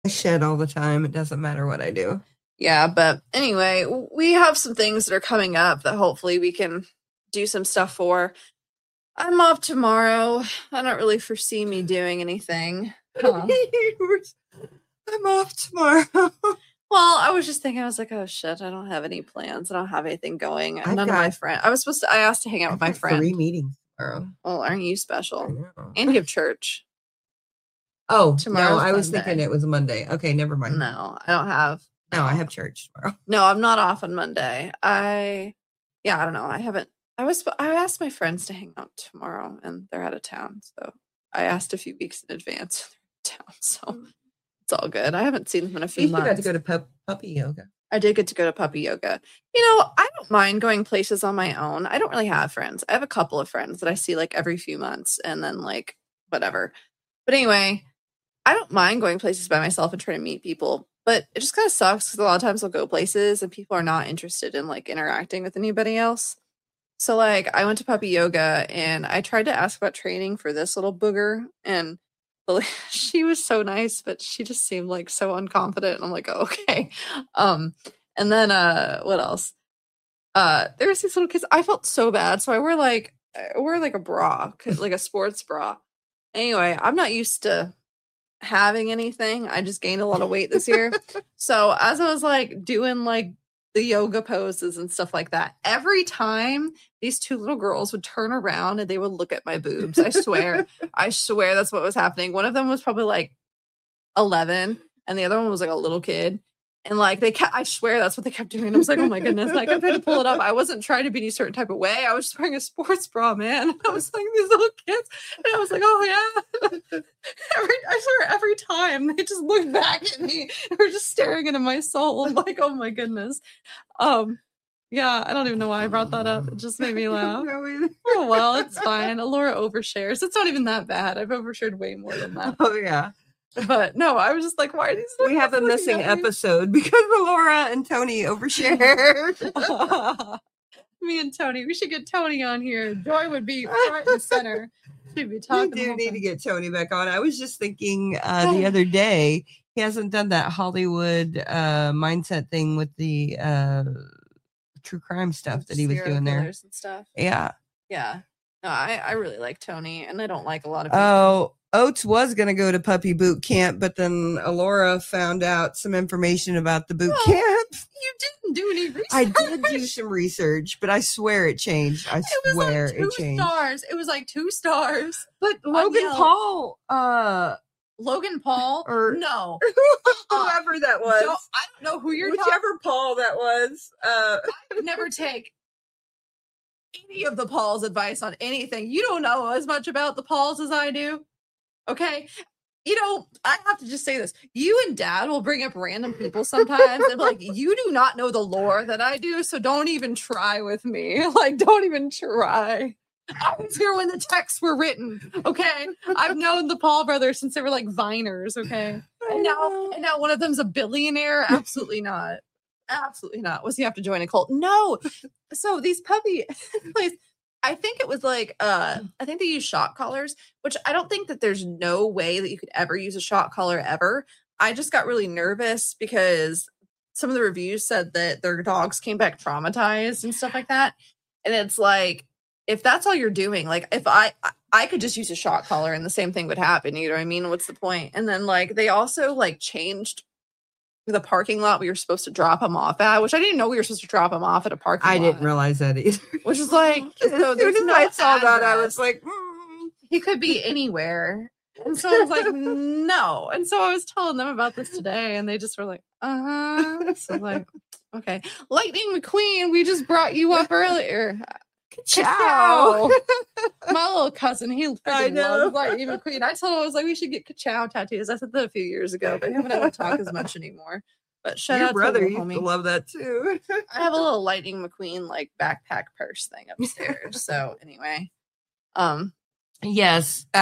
I shed all the time. It doesn't matter what I do. Yeah, but anyway, we have some things that are coming up that hopefully we can do some stuff for. I'm off tomorrow. I don't really foresee me doing anything. Huh. I'm off tomorrow. Well, I was just thinking, I was like, oh shit, I don't have any plans. I don't have anything going. None of my friends. I asked to hang out with my friend. 3 meetings tomorrow. Well, aren't you special? And you have church. Oh, tomorrow. No, I was thinking it was Monday. Okay, never mind. No, I don't have. No, I have church tomorrow. No, I'm not off on Monday. I don't know. I haven't. I asked my friends to hang out tomorrow, and they're out of town. So I asked a few weeks in advance. They're out of town, so it's all good. I haven't seen them in a few months. You got to go to puppy yoga. I did get to go to puppy yoga. You know, I don't mind going places on my own. I don't really have friends. I have a couple of friends that I see like every few months, and then like whatever. But anyway, I don't mind going places by myself and trying to meet people. But it just kind of sucks because a lot of times I'll go places and people are not interested in like interacting with anybody else. So like I went to puppy yoga and I tried to ask about training for this little booger, and she was so nice, but she just seemed like so unconfident. And I'm like, oh, okay. And then what else? There was these little kids. I felt so bad. So I wear like a bra, like a sports bra. Anyway, I'm not used to having anything. I just gained a lot of weight this year. So as I was like doing like the yoga poses and stuff like that, every time these two little girls would turn around and they would look at my boobs. I swear that's what was happening. One of them was probably like 11 and the other one was like a little kid. And like I swear that's what they kept doing. I was like, oh my goodness. Like I kept trying to pull it up. I wasn't trying to be any certain type of way. I was just wearing a sports bra, man. And I was like, these little kids. And I was like, oh yeah. I swear every time they just looked back at me. They were just staring into my soul. I'm like, oh my goodness. Yeah, I don't even know why I brought that up. It just made me laugh. Oh well, it's fine. Alora overshares. It's not even that bad. I've overshared way more than that. Oh yeah. But no, I was just like, why are these? We have a missing episode because Laura and Tony overshared. Me and Tony, we should get Tony on here. Joy would be front and center. She'd be talking. We do need to get Tony back on. I was just thinking the other day, he hasn't done that Hollywood mindset thing with the true crime stuff that he was doing there. And stuff. Yeah. Yeah. No, I really like Tony, and I don't like a lot of people. Oh, Oates was going to go to puppy boot camp, but then Alora found out some information about the boot camp. You didn't do any research. I did do some research, but I swear it changed. I swear it changed. Stars. It was like 2 stars. But Logan Paul, or no, whoever that was. I don't know who you're Whichever Paul that was. I would never take any of the Paul's advice on anything. You don't know as much about the Pauls as I do. Okay. You know, I have to just say this. You and Dad will bring up random people sometimes and be like, you do not know the lore that I do, so don't even try with me. Like, don't even try. I was here when the texts were written. Okay. I've known the Paul brothers since they were like Viners. Okay. And now one of them's a billionaire. Absolutely not. Absolutely not. Was he have to join a cult? No. So these puppy place, I think it was like I think they use shock collars, which I don't think that there's no way that you could ever use a shock collar ever. I just got really nervous because some of the reviews said that their dogs came back traumatized and stuff like that. And it's like, if that's all you're doing, like if I could just use a shock collar and the same thing would happen, you know what I mean? What's the point? And then like they also like changed the parking lot we were supposed to drop him off at, which I didn't know we were supposed to drop him off at a parking lot. I didn't realize that either. Which is like, so there's no I saw that, I was like, he could be anywhere. And so I was like, no. And so I was telling them about this today, and they just were like, uh-huh. So like, okay. Lightning McQueen, we just brought you up earlier. Ka-chow. My little cousin, he freaking loves Lightning McQueen. I told him, I was like, we should get ka-chow tattoos. I said that a few years ago, but we haven't had to talk as much anymore. But shout out to brother, you love that too. I have a little Lightning McQueen like backpack purse thing upstairs. So anyway, yes,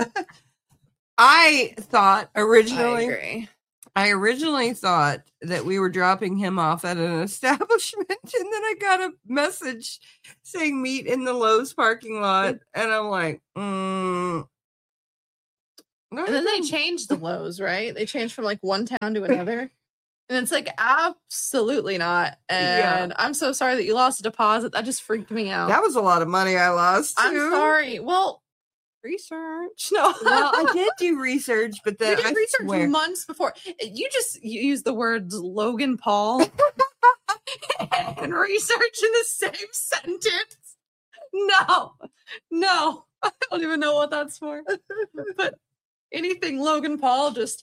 I thought originally. I agree. I originally thought that we were dropping him off at an establishment, and then I got a message saying meet in the Lowe's parking lot, and I'm like, No, And then they don't. changed the lows, right? They changed from like one town to another. And it's like, absolutely not. Yeah. And I'm so sorry that you lost a deposit. That just freaked me out. That was a lot of money I lost. I'm too. sorry. Well, research. No. Well, I did do research, but You then did I research swear. months before. You used the words Logan Paul and research in the same sentence. No. I don't even know what that's for. But anything Logan Paul, just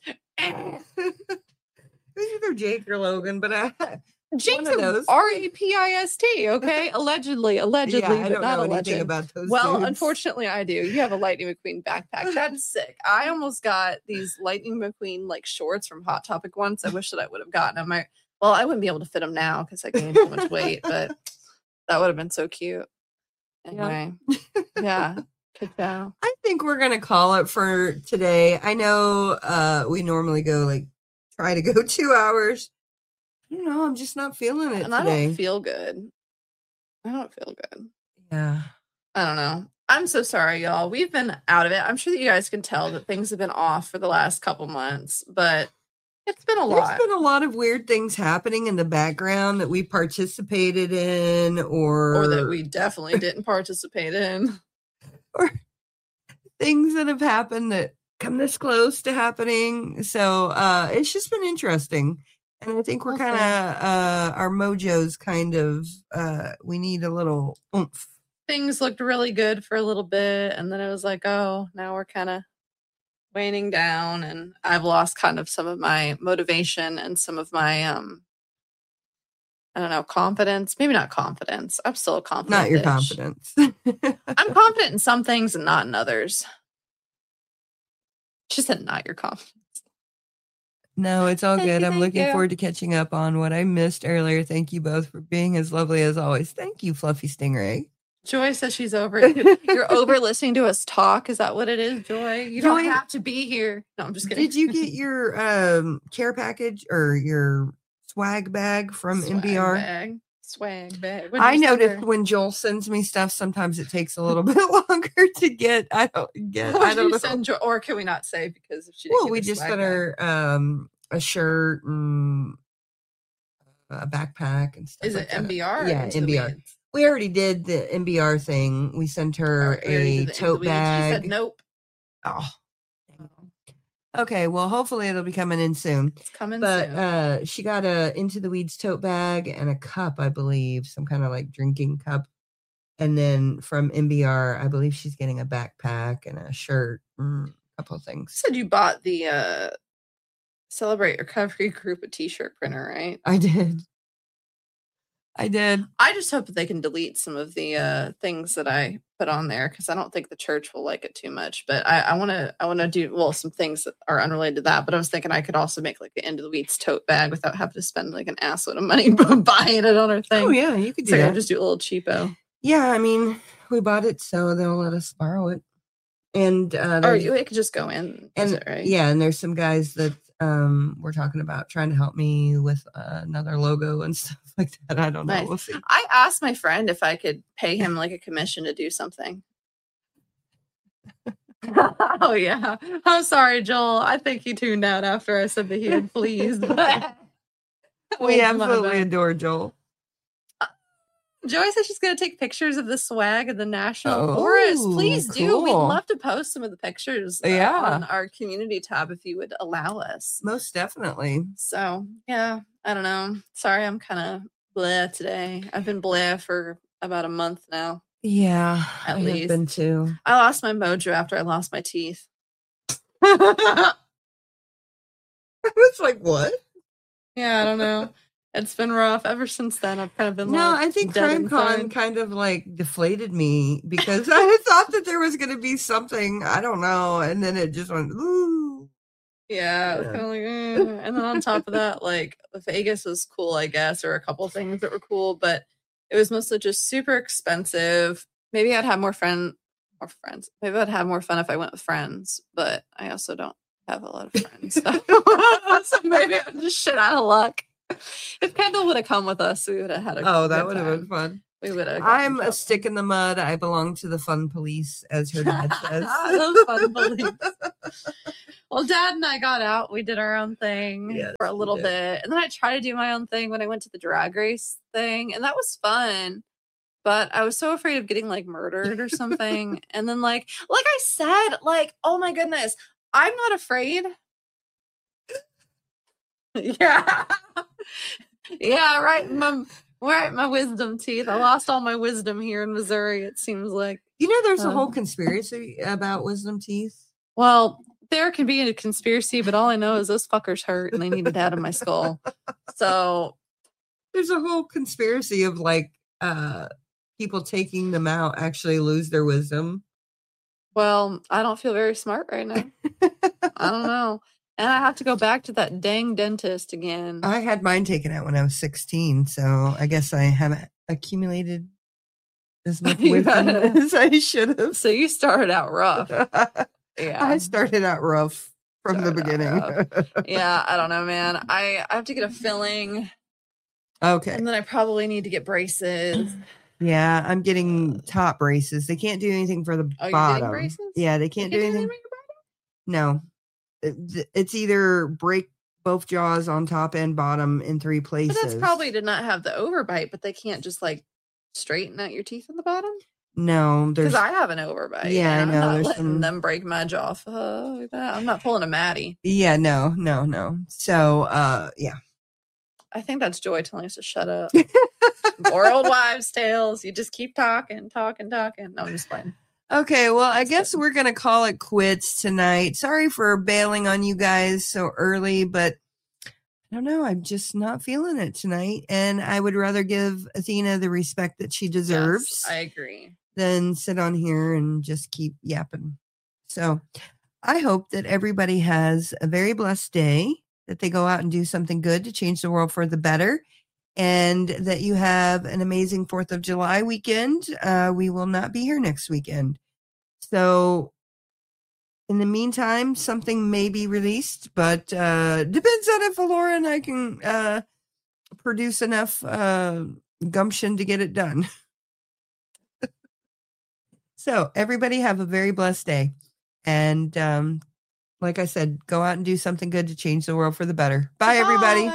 It's either Jake or Logan, but Jake's one of those. RAPIST, okay? Allegedly, Yeah, I but don't not know a anything legend. about those. Well, dudes. unfortunately, I do. You have a Lightning McQueen backpack. That's sick. I almost got these Lightning McQueen like shorts from Hot Topic once. I wish that I would have gotten them. Well, I wouldn't be able to fit them now because I gained so much weight, but that would have been so cute. Anyway, yeah. Ka-chow. I think we're gonna call it for today. I know we normally go try to go 2 hours. I don't know. I'm just not feeling it And today. I don't feel good. Yeah. I don't know. I'm so sorry, y'all. We've been out of it. I'm sure that you guys can tell that things have been off for the last couple months, but it's been a lot. There's been a lot of weird things happening in the background that we participated in, or that we definitely didn't participate in. or things that have happened that come this close to happening. So it's just been interesting. And I think we're kind of, our mojo's kind of, we need a little oomph. Things looked really good for a little bit. And then it was like, oh, now we're kind of waning down. And I've lost kind of some of my motivation and some of my, I don't know, confidence. Maybe not confidence. I'm still a confident. Not your bitch. confidence. I'm confident in some things and not in others. She said, not your confidence. No, it's all good. I'm Thank looking you. forward to catching up on what I missed earlier. Thank you both for being as lovely as always. Thank you, Fluffy Stingray. Joy says she's over it. You're over listening to us talk. Is that what it is, Joy? You don't Joy, have to be here. No, I'm just kidding. Did you get your care package or your swag bag from MBR? Swag bag. I noticed when Joel sends me stuff, sometimes it takes a little bit longer to get. I don't know. Send Joy, or can we not say because if she didn't Well, get we the just swag got bag. her a shirt and a backpack and stuff. Is it like that. MBR? Yeah, Into the MBR. Weeds? We already did the MBR thing. We sent her We already a did the tote Into the Weeds. bag. She said nope. Oh. Okay, well, hopefully it'll be coming in soon. It's coming But soon. she got a Into the Weeds tote bag and a cup, I believe, some kind of like drinking cup. And then from MBR, I believe she's getting a backpack and a shirt, a couple of things. You said you bought the Celebrate Recovery Group a t-shirt printer, right? I did. I just hope that they can delete some of the things that I put on there because I don't think the church will like it too much. But I want to do some things that are unrelated to that. But I was thinking I could also make like the Into the Weeds tote bag without having to spend like an assload of money buying it on our thing. Oh yeah, you could do So that. I'll just do a little cheapo. Yeah, I mean, we bought it, so they'll let us borrow it. And or it could just go in, and it, right? Yeah, and there's some guys that we're talking about trying to help me with another logo and stuff like that. I don't know. Nice. We'll see. I asked my friend if I could pay him like a commission to do something. Oh yeah. I'm sorry, Joel. I think he tuned out after I said that he had pleased. We absolutely adore Joel. Joy says she's going to take pictures of the swag of the National Forest. Please do. We'd love to post some of the pictures on our community tab if you would allow us. Most definitely. So, yeah, I don't know. Sorry, I'm kind of bleh today. I've been bleh for about a month now. Yeah, at least. Have been too. I lost my mojo after I lost my teeth. I was like, what? Yeah, I don't know. It's been rough ever since then. I've kind of been I think CrimeCon kind of like deflated me because I thought that there was going to be something, I don't know, and then it just went ooh. Yeah, kind of like, and then on top of that, like Vegas was cool, I guess, or a couple things that were cool, but it was mostly just super expensive. Maybe I'd have more friends. Maybe I'd have more fun if I went with friends, but I also don't have a lot of friends. So maybe I'm just shit out of luck. If Kendall would have come with us, we would have had a that would have been fun. We would have. I'm a stick in the mud. I belong to the fun police, as her dad says. Those fun police. Well, Dad and I got out. We did our own thing for a little bit. And then I tried to do my own thing when I went to the drag race thing. And that was fun. But I was so afraid of getting like murdered or something. And then like I said, like, oh my goodness, I'm not afraid. Yeah. Yeah, right. My wisdom teeth. I lost all my wisdom here in Missouri, it seems like. You know, there's a whole conspiracy about wisdom teeth. Well, there can be a conspiracy, but all I know is those fuckers hurt and they need it out of my skull. So there's a whole conspiracy of like people taking them out actually lose their wisdom. Well, I don't feel very smart right now. I don't know. And I have to go back to that dang dentist again. I had mine taken out when I was 16, so I guess I haven't accumulated as much wisdom as I should have. So you started out rough. Yeah. I started out rough from the beginning. Yeah, I don't know, man. I have to get a filling. Okay. And then I probably need to get braces. Yeah, I'm getting top braces. They can't do anything for the bottom. You're getting braces? Yeah, they can't do anything. No. It's either break both jaws on top and bottom in 3 places. But that's probably to not have the overbite, but they can't just like straighten out your teeth on the bottom? No, because I have an overbite. Yeah, I know. I'm not there's letting them break my jaw. I'm not pulling a Maddie. Yeah, no. So, yeah. I think that's Joy telling us to shut up. More old wives' tales. You just keep talking. No, I'm just playing. Okay, well, I guess we're going to call it quits tonight. Sorry for bailing on you guys so early, but I don't know. I'm just not feeling it tonight. And I would rather give Athena the respect that she deserves. Yes, I agree. Than sit on here and just keep yapping. So I hope that everybody has a very blessed day, that they go out and do something good to change the world for the better, and that you have an amazing 4th of July weekend. We will not be here next weekend. So in the meantime, something may be released, but depends on if Laura and I can produce enough gumption to get it done. So everybody have a very blessed day. And like I said, go out and do something good to change the world for the better. Bye, everybody.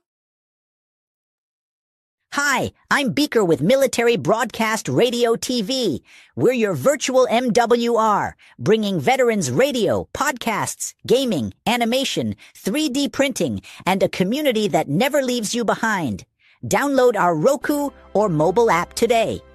Hi, I'm Beaker with Military Broadcast Radio TV. We're your virtual MWR, bringing veterans radio, podcasts, gaming, animation, 3D printing, and a community that never leaves you behind. Download our Roku or mobile app today.